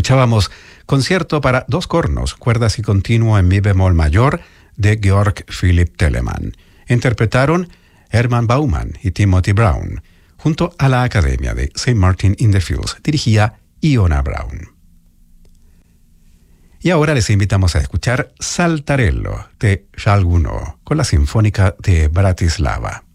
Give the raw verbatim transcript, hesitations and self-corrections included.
Escuchábamos concierto para dos cornos, cuerdas y continuo en mi bemol mayor de Georg Philipp Telemann. Interpretaron Hermann Baumann y Timothy Brown, junto a la Academia de Saint Martin in the Fields. Dirigía Iona Brown. Y ahora les invitamos a escuchar Saltarello de Charles Gounod con la Sinfónica de Bratislava.